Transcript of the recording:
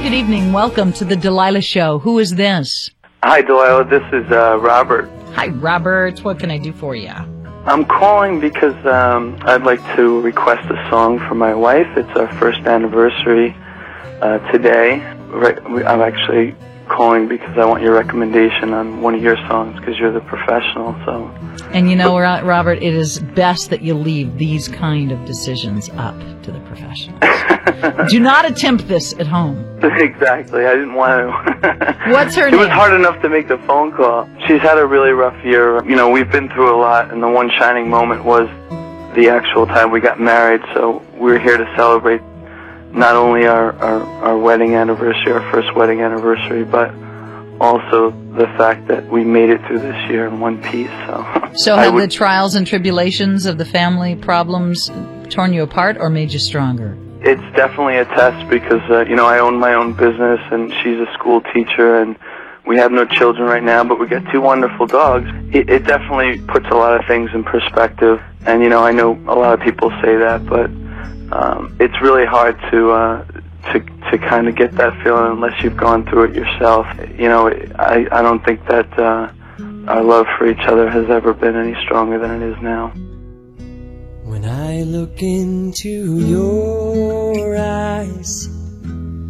good evening. Welcome to the Delilah Show. Who is this? Hi, Delilah. This is Robert. Hi, Robert. What can I do for you? I'm calling because I'd like to request a song for my wife. It's our first anniversary today. I'm actually calling because I want your recommendation on one of your songs because you're the professional. And you know, Robert, it is best that you leave these kind of decisions up to the professionals. Do not attempt this at home. Exactly. I didn't want to. What's her name? It was hard enough to make the phone call. She's had a really rough year. You know, we've been through a lot, and the one shining moment was the actual time we got married. So we're here to celebrate not only our wedding anniversary, our first wedding anniversary, but also the fact that we made it through this year in one piece. So have the trials and tribulations of the family problems torn you apart or made you stronger? It's definitely a test because, you know, I own my own business and she's a school teacher and we have no children right now, but we got two wonderful dogs. It definitely puts a lot of things in perspective. And, you know, I know a lot of people say that, but it's really hard to kind of get that feeling unless you've gone through it yourself. You know, I don't think that our love for each other has ever been any stronger than it is now. When I look into your eyes,